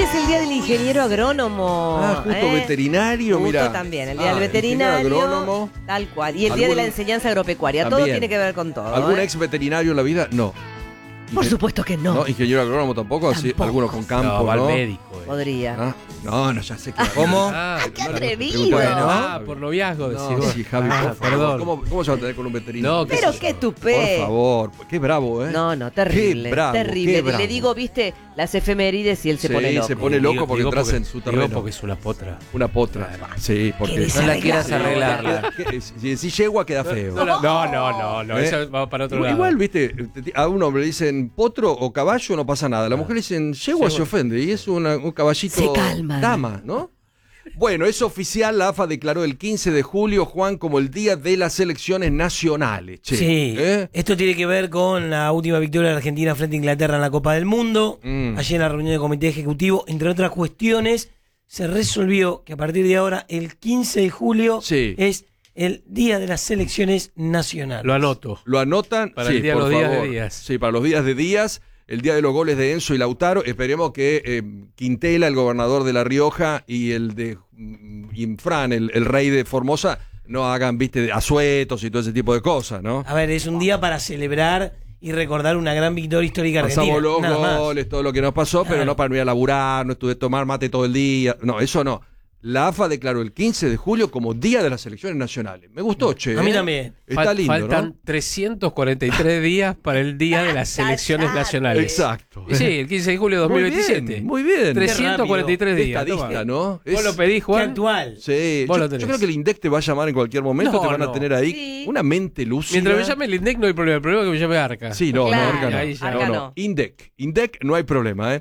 es el día del ingeniero agrónomo. Justo veterinario, Justo mira. también, el día del veterinario. Agrónomo. Tal cual. Y el día de la enseñanza agropecuaria. También. Todo tiene que ver con todo. ¿Algún ex veterinario en la vida? No. Por supuesto que no. ¿No? ¿Ingeniero agrónomo tampoco? Así, Tampoco. algunos con campo, No, va ¿no? al médico. Podría. ¿Ah? No, ya sé que... ¿Cómo? ¡Qué atrevido! Por noviazgo, decís No, vos. sí, Javi, por favor. perdón. ¿Cómo se va a tener con un veterinario? No, Pero qué tupé. Por favor, qué bravo, ¿eh? No, terrible. Qué bravo, terrible. qué bravo. Le digo, viste, las efemérides y él se pone loco. se pone loco porque entras porque- en su terreno. Digo porque es una potra. Una potra. Sí, porque... ¿Querés No la arreglarla? quieras arreglarla. Si decís yegua queda feo. No, ¿Eh? eso va para otro lado. Igual, viste, a un hombre le dicen potro o caballo, no pasa nada. A la mujer le dicen yegua, se ofende. Y es un caballito Se calman. dama, ¿no? Bueno, es oficial, la AFA declaró el 15 de julio, Juan, como el día de las elecciones nacionales. Che, Sí, ¿eh? esto tiene que ver con la última victoria de Argentina frente a Inglaterra en la Copa del Mundo. Ayer en la reunión del Comité Ejecutivo, entre otras cuestiones, se resolvió que a partir de ahora, el 15 de julio, Sí. es el día de las elecciones nacionales. Lo anoto. Lo anotan. Para sí, el día de por los días de favor. Díaz. Sí, para los días de Díaz. El día de los goles de Enzo y Lautaro. Esperemos que Quintela, el gobernador de La Rioja, y el de Infran, el rey de Formosa, no hagan, viste, asuetos y todo ese tipo de cosas, ¿no? A ver, es un día para celebrar y recordar una gran victoria histórica argentina. Pasamos los nada más. goles, todo lo que nos pasó, pero Claro. no para no ir a laburar, no estuve tomar mate todo el día. No, eso no. La AFA declaró el 15 de julio como Día de las Elecciones Nacionales. Me gustó, che. A mí ¿eh? también. Está lindo, Faltan ¿no? 343 días para el día de las elecciones nacionales. Exacto. Y sí, el 15 de julio de 2027. Muy bien. 343 Qué días. estadista, toma. ¿no? ¿Vos lo pedís, Qué Juan? actual. Sí, Vos yo, lo tenés. yo creo que el INDEC te va a llamar en cualquier momento, No, te van a no. tener ahí Sí. una mente lúcida. Mientras me llame el INDEC no hay problema. El problema es que me llame Arca. Sí, no, Claro, no, Arca no. ahí ya. Arca No, no. INDEC no hay problema, ¿eh?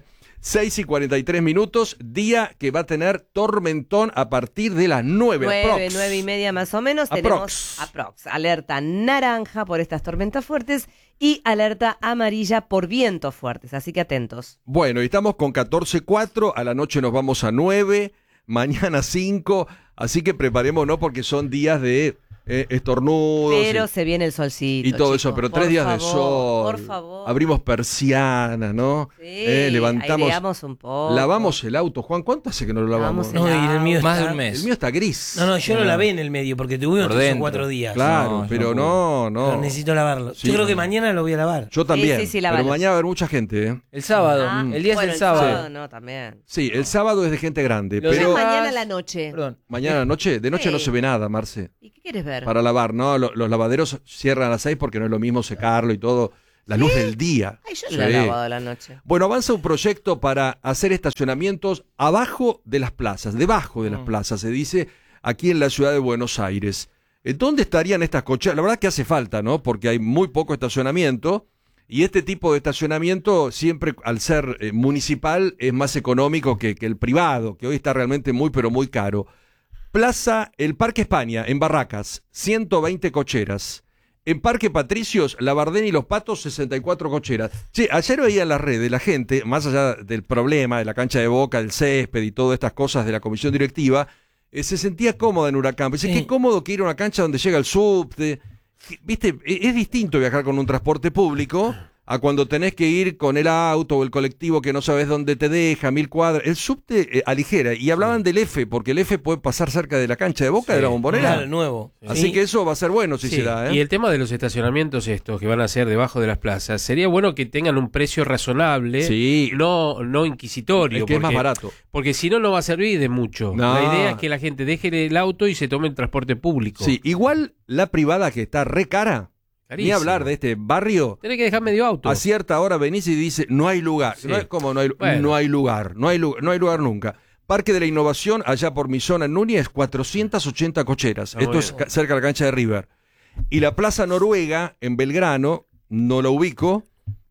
6:43, día que va a tener tormentón a partir de las 9. 9:30 más o menos. Aprox. Tenemos aprox. Alerta naranja por estas tormentas fuertes y alerta amarilla por vientos fuertes. Así que atentos. Bueno, y estamos con 14:04, a la noche nos vamos a 9, mañana 5, así que preparémonos porque son días de estornudos. Pero se viene el solcito. Y todo chicos. eso, pero Por 3 días de favor, sol. Por favor. Abrimos persianas, ¿no? Sí, Levantamos. aireamos un poco. Lavamos el auto. Juan, ¿cuánto hace que no lo lavamos? Lavamos No, y el mío Más de está... un mes. El mío está gris. No, yo lo lavé en el medio porque tuvimos Por 3 o dentro. 4 días. Claro, No, pero yo no. Pero necesito lavarlo. Sí. Yo creo que mañana lo voy a lavar. Yo también. Sí, pero lávalo. mañana va a haber mucha gente, ¿eh? El sábado. Ah, El día bueno, es el sábado. No, también. Sí, el sábado es de gente grande, Lo pero demás- Mañana a la noche. Perdón. mañana a noche, de noche Sí. no se ve nada, Marce. ¿Y qué quieres ver? Para lavar, ¿no? Los lavaderos cierran a las 6 porque no es lo mismo secarlo y todo. La luz del día. Ay, yo Sí. lo he lavado a la noche. Bueno, avanza un proyecto para hacer estacionamientos abajo de las plazas, debajo de las plazas, se dice, aquí en la ciudad de Buenos Aires. ¿Dónde estarían estas cocheras? La verdad que hace falta, ¿no? Porque hay muy poco estacionamiento y este tipo de estacionamiento siempre, al ser municipal, es más económico que el privado, que hoy está realmente muy, pero muy caro. El Parque España, en Barracas, 120 cocheras. En Parque Patricios, La Bardén y Los Patos, 64 cocheras. Che, ayer veía en las redes la gente, más allá del problema de la cancha de Boca, del césped y todas estas cosas de la comisión directiva, se sentía cómoda en Huracán. Pensé, qué cómodo que ir a una cancha donde llega el subte. Viste, es distinto viajar con un transporte público a cuando tenés que ir con el auto o el colectivo que no sabes dónde te deja, 1000 cuadras. El subte aligera. Y hablaban del F, porque el F puede pasar cerca de la cancha de Boca, de la Bombonera. Claro, nuevo. Así Sí. que eso va a ser bueno si Sí, se da, ¿eh? Y el tema de los estacionamientos estos que van a ser debajo de las plazas, sería bueno que tengan un precio razonable, Sí. no inquisitorio. Es que es más barato. Porque si no, no va a servir de mucho. No. La idea es que la gente deje el auto y se tome el transporte público. Sí, igual la privada que está re cara, ni Carísimo. hablar de este barrio, Tenés que dejar medio auto. a cierta hora venís y dice, no hay lugar. Sí. No es como no hay Bueno. lugar nunca. Parque de la Innovación, allá por mi zona en Núñez, 480 cocheras. muy Esto es bien. cerca de la cancha de River. Y la Plaza Noruega, en Belgrano, no lo ubico,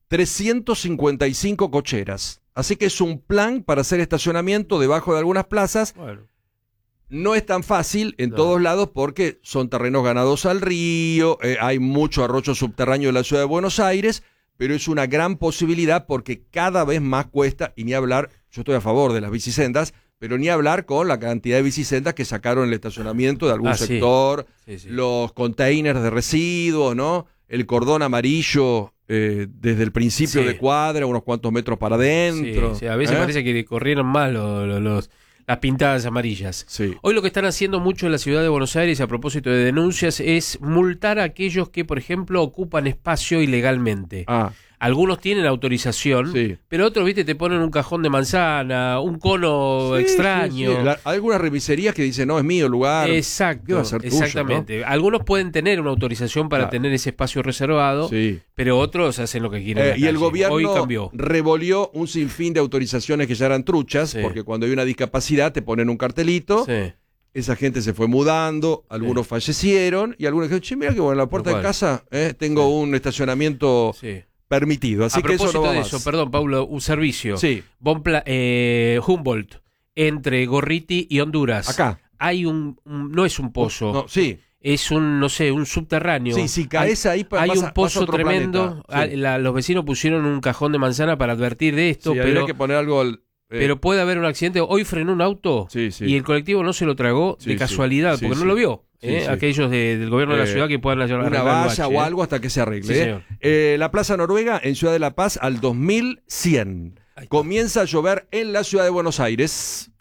355 cocheras. Así que es un plan para hacer estacionamiento debajo de algunas plazas. Bueno. No es tan fácil en No. todos lados porque son terrenos ganados al río, hay mucho arroyo subterráneo en la ciudad de Buenos Aires, pero es una gran posibilidad porque cada vez más cuesta, y ni hablar, yo estoy a favor de las bicisendas, pero ni hablar con la cantidad de bicisendas que sacaron el estacionamiento de algún Sí. sector, Sí, sí. los containers de residuos, ¿no? El cordón amarillo desde el principio Sí. de cuadra, unos cuantos metros para adentro. Sí, sí, a veces parece que corrieron mal las pintadas amarillas. Sí. Hoy lo que están haciendo mucho en la ciudad de Buenos Aires a propósito de denuncias es multar a aquellos que, por ejemplo, ocupan espacio ilegalmente. Algunos tienen autorización, Sí. pero otros, viste, te ponen un cajón de manzana, un cono Sí, extraño. sí, sí. Algunas remiserías que dicen, no, es mío el lugar. ¿Qué va Exacto, a ser tuyo, exactamente. Algunos pueden tener una autorización para tener ese espacio reservado, Sí. pero otros hacen lo que quieren. en la Y el calle. gobierno Hoy cambió. revolvió un sinfín de autorizaciones que ya eran truchas, Sí. porque cuando hay una discapacidad te ponen un cartelito, Sí. esa gente se fue mudando, algunos fallecieron, y algunos dijeron, che, mira que bueno, en la puerta Tal de cual. casa tengo un estacionamiento Sí. permitido, así A que eso propósito no va de más. eso, perdón, Paulo, un servicio. Sí, Humboldt, entre Gorriti y Honduras. acá. Hay no es un pozo, No, sí, es un, no sé, un subterráneo. sí, si caes ahí Hay vas a- un vas a pozo otro tremendo. planeta. Sí. Los vecinos pusieron un cajón de manzana para advertir de esto, Sí, habría pero, que poner algo... pero puede haber un accidente. Hoy frenó un auto Sí, sí. y el colectivo no se lo tragó Sí, de sí. casualidad, Sí, porque sí. no lo vio. Sí, sí. Aquellos del gobierno de la ciudad que puedan una arreglar el valla bache, o algo hasta que se arregle. Sí, señor. La Plaza Noruega en Ciudad de La Paz al 2100. Ahí está. Comienza a llover en la Ciudad de Buenos Aires.